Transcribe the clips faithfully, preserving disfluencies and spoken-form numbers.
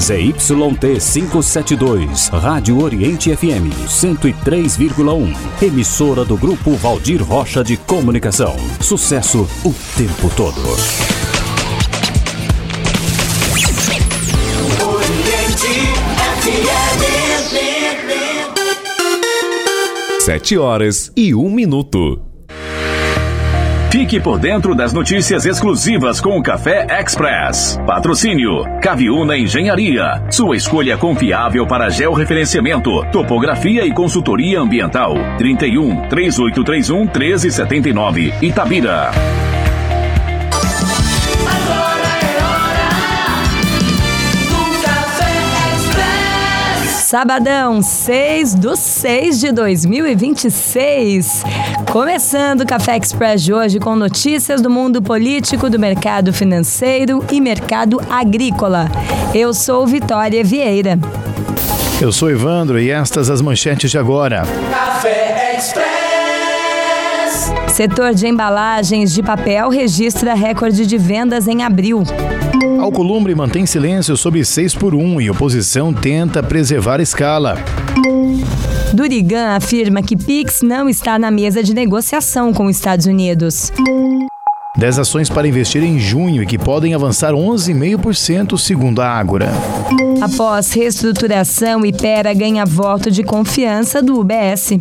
Z Y T quinhentos e setenta e dois, Rádio Oriente F M, cento e três vírgula um. Emissora do Grupo Valdir Rocha de Comunicação. Sucesso o tempo todo. Sete horas e um minuto. Fique por dentro das notícias exclusivas com o Café Express. Patrocínio Caviúna Engenharia. Sua escolha confiável para georreferenciamento, topografia e consultoria ambiental. trinta e um, três oito três um, treze setenta e nove, Itabira. Sabadão, seis do seis de dois mil e vinte e seis. Começando o Café Express de hoje com notícias do mundo político, do mercado financeiro e mercado agrícola. Eu sou Vitória Vieira. Eu sou Evandro e estas as manchetes de agora. Café Express. Setor de embalagens de papel registra recorde de vendas em abril. Alcolumbre mantém silêncio sobre seis por um e oposição tenta preservar a escala. Durigan afirma que Pix não está na mesa de negociação com os Estados Unidos. Dez ações para investir em junho e que podem avançar onze vírgula cinco por cento segundo a Ágora. Após reestruturação, Ipera ganha voto de confiança do U B S.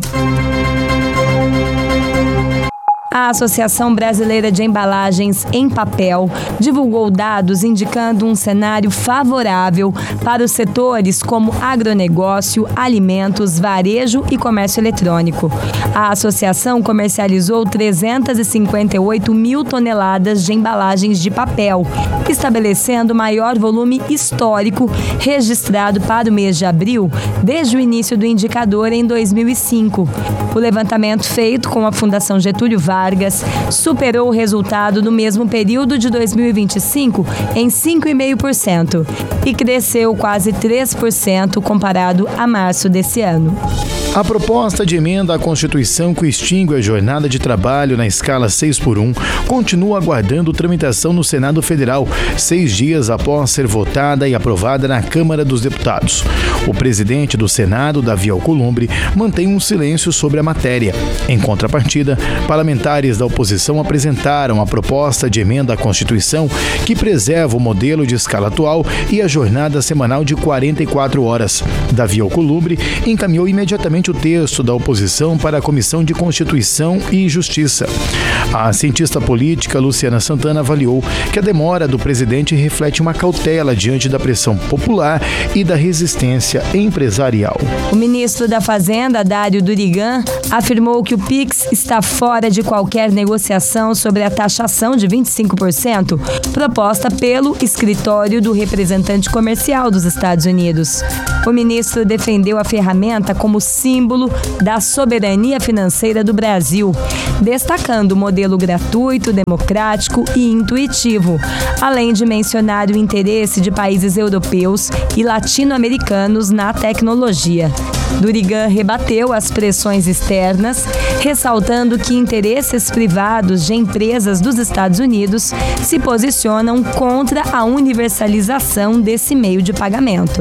A Associação Brasileira de Embalagens em Papel divulgou dados indicando um cenário favorável para os setores como agronegócio, alimentos, varejo e comércio eletrônico. A associação comercializou trezentas e cinquenta e oito mil toneladas de embalagens de papel, estabelecendo o maior volume histórico registrado para o mês de abril desde o início do indicador em dois mil e cinco. O levantamento feito com a Fundação Getúlio Vargas superou o resultado do mesmo período de dois mil e vinte e cinco em cinco vírgula cinco por cento e cresceu quase três por cento comparado a março desse ano. A proposta de emenda à Constituição que extingue a jornada de trabalho na escala seis por um continua aguardando tramitação no Senado Federal, seis dias após ser votada e aprovada na Câmara dos Deputados. O presidente do Senado, Davi Alcolumbre, mantém um silêncio sobre a matéria. Em contrapartida, parlamentares da oposição apresentaram a proposta de emenda à Constituição que preserva o modelo de escala atual e a jornada semanal de quarenta e quatro horas. Davi Alcolumbre encaminhou imediatamente o texto da oposição para a Comissão de Constituição e Justiça. A cientista política Luciana Santana avaliou que a demora do presidente reflete uma cautela diante da pressão popular e da resistência empresarial. O ministro da Fazenda, Dário Durigan, afirmou que o Pix está fora de qualquer negociação sobre a taxação de vinte e cinco por cento proposta pelo escritório do representante comercial dos Estados Unidos. O ministro defendeu a ferramenta como símbolo da soberania financeira do Brasil, destacando o modelo gratuito, democrático e intuitivo, além de mencionar o interesse de países europeus e latino-americanos na tecnologia. Durigan rebateu as pressões externas, ressaltando que interesses privados de empresas dos Estados Unidos se posicionam contra a universalização desse meio de pagamento.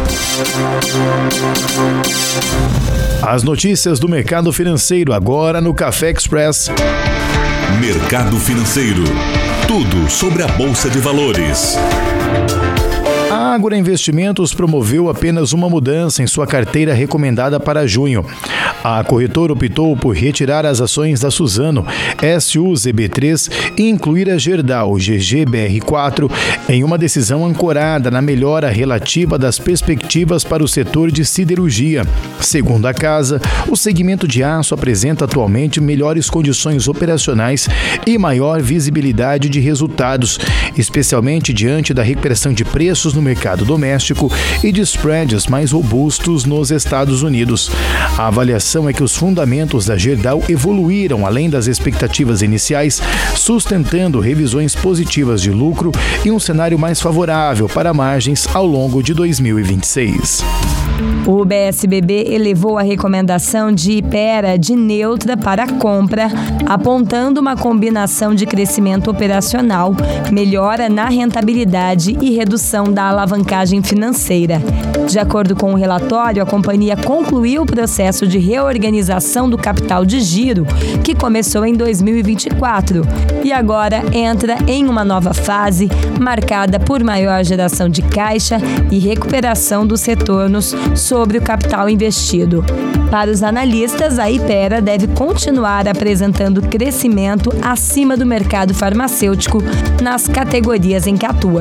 As notícias do mercado financeiro agora no Café Express. Mercado financeiro. Tudo sobre a Bolsa de Valores. A Ágora Investimentos promoveu apenas uma mudança em sua carteira recomendada para junho. A corretora optou por retirar as ações da Suzano, S U Z B três e incluir a Gerdau, G G B R quatro, em uma decisão ancorada na melhora relativa das perspectivas para o setor de siderurgia. Segundo a casa, o segmento de aço apresenta atualmente melhores condições operacionais e maior visibilidade de resultados, especialmente diante da recuperação de preços no mercado doméstico e de spreads mais robustos nos Estados Unidos. A avaliação é que os fundamentos da Gerdau evoluíram além das expectativas iniciais, sustentando revisões positivas de lucro e um cenário mais favorável para margens ao longo de dois mil e vinte e seis. O B S B B elevou a recomendação de Hypera de neutra para compra, apontando uma combinação de crescimento operacional, melhora na rentabilidade e redução da alavancagem financeira. De acordo com o relatório, a companhia concluiu o processo de reorganização do capital de giro, que começou em dois mil e vinte e quatro, e agora entra em uma nova fase, marcada por maior geração de caixa e recuperação dos retornos sobre o capital investido. Para os analistas, a Hypera deve continuar apresentando crescimento acima do mercado farmacêutico nas categorias em que atua.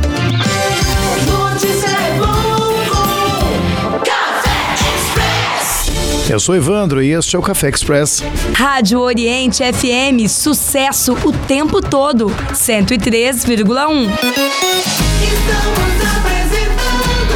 Eu sou Evandro e este é o Café Express. Rádio Oriente F M, sucesso o tempo todo, cento e três vírgula um. Estamos apresentando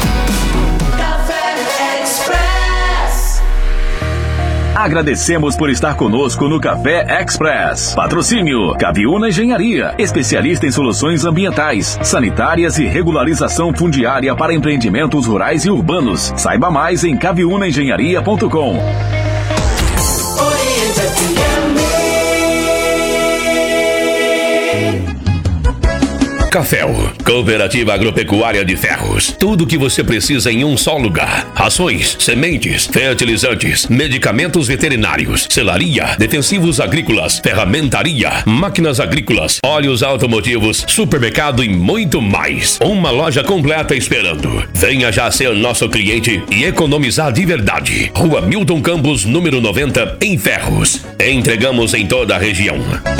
Café Express. Agradecemos por estar conosco no Café Express. Patrocínio Caviúna Engenharia, especialista em soluções ambientais, sanitárias e regularização fundiária para empreendimentos rurais e urbanos. Saiba mais em caviúna engenharia ponto com. Caféu, Cooperativa Agropecuária de Ferros. Tudo o que você precisa em um só lugar. Rações, sementes, fertilizantes, medicamentos veterinários, selaria, defensivos agrícolas, ferramentaria, máquinas agrícolas, óleos automotivos, supermercado e muito mais. Uma loja completa esperando. Venha já ser nosso cliente e economizar de verdade. Rua Milton Campos, número noventa, em Ferros. Entregamos em toda a região.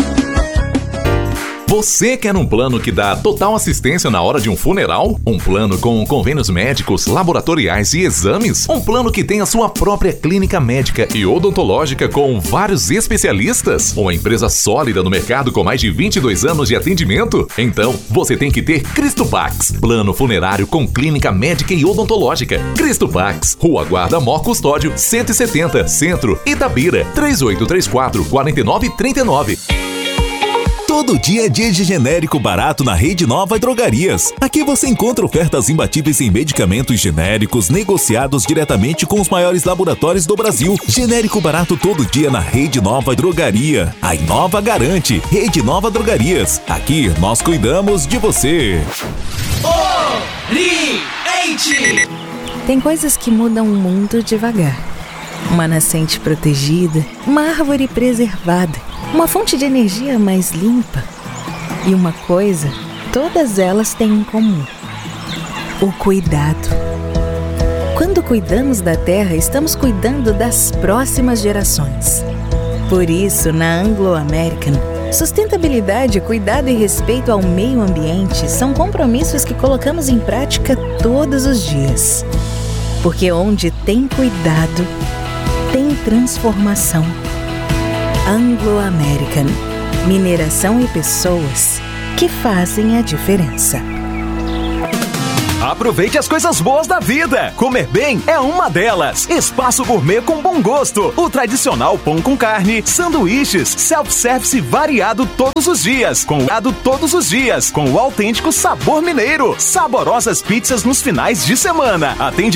Você quer um plano que dá total assistência na hora de um funeral? Um plano com convênios médicos, laboratoriais e exames? Um plano que tem a sua própria clínica médica e odontológica com vários especialistas? Uma empresa sólida no mercado com mais de vinte e dois anos de atendimento? Então, você tem que ter Cristopax, plano funerário com clínica médica e odontológica. Cristopax, Rua Guarda Mor Custódio, cento e setenta, Centro, Itabira, três oito três quatro, quatro nove três nove. Todo dia é dia de genérico barato na Rede Nova Drogarias. Aqui você encontra ofertas imbatíveis em medicamentos genéricos negociados diretamente com os maiores laboratórios do Brasil. Genérico barato todo dia na Rede Nova Drogaria. A Inova garante. Rede Nova Drogarias. Aqui nós cuidamos de você. Oriente! Tem coisas que mudam o mundo devagar. Uma nascente protegida, uma árvore preservada, uma fonte de energia mais limpa. E uma coisa, todas elas têm em comum: o cuidado. Quando cuidamos da terra, estamos cuidando das próximas gerações. Por isso, na Anglo American, sustentabilidade, cuidado e respeito ao meio ambiente são compromissos que colocamos em prática todos os dias. Porque onde tem cuidado, tem transformação. Anglo American, mineração e pessoas que fazem a diferença. Aproveite as coisas boas da vida. Comer bem é uma delas. Espaço Gourmet com bom gosto. O tradicional pão com carne, sanduíches, self-service variado todos os dias. Com todos os dias. Com o autêntico sabor mineiro. Saborosas pizzas nos finais de semana. Atende